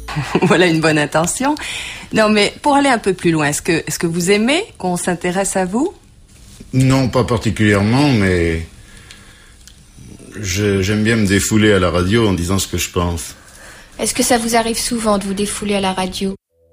Voilà une bonne intention. Non, mais pour aller un peu plus loin, est-ce que vous aimez qu'on s'intéresse à vous? Non, pas particulièrement, mais j'aime bien me défouler à la radio en disant ce que je pense. Est-ce que ça vous arrive souvent de vous défouler à la radio?